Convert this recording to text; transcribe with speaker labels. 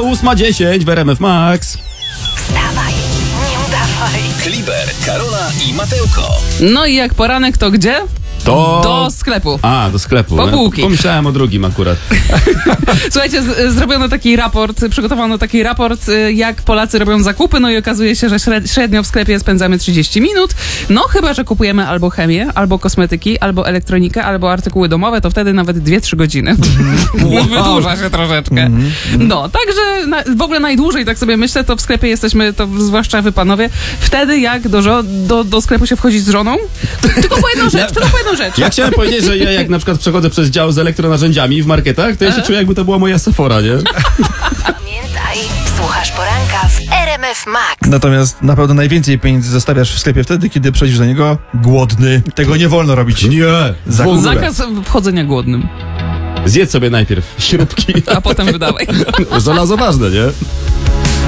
Speaker 1: 8:10 w RMF Max.
Speaker 2: Wstawaj, nie udawaj.
Speaker 3: Kliber, Karola i Matełko.
Speaker 4: No i jak poranek, to gdzie?
Speaker 1: To...
Speaker 4: Do sklepu.
Speaker 1: Do sklepu.
Speaker 4: Po bułki.
Speaker 1: Pomyślałem o drugim akurat.
Speaker 4: Słuchajcie, zrobiono taki raport, przygotowano taki raport, jak Polacy robią zakupy, no i okazuje się, że średnio w sklepie spędzamy 30 minut, no chyba, że kupujemy albo chemię, albo kosmetyki, albo elektronikę, albo artykuły domowe, to wtedy nawet 2-3 godziny. Wydłuża się troszeczkę. No, także w ogóle najdłużej, tak sobie myślę, to w sklepie jesteśmy, to zwłaszcza wy panowie, wtedy jak do sklepu się wchodzi z żoną, tylko po jedną rzecz.
Speaker 1: Ja chciałem powiedzieć, że ja jak na przykład przechodzę przez dział z elektronarzędziami w marketach, to ja się czuję, jakby to była moja Sephora, nie?
Speaker 2: Pamiętaj, słuchasz poranka w RMF Max.
Speaker 5: Natomiast na pewno najwięcej pieniędzy zostawiasz w sklepie wtedy, kiedy przychodzisz do niego głodny. Tego nie wolno robić.
Speaker 1: Nie, w ogóle.
Speaker 4: Zakaz wchodzenia głodnym,
Speaker 1: Zjedz sobie najpierw śrubki.
Speaker 4: a potem wydawaj.
Speaker 1: Żelazo ważne, nie?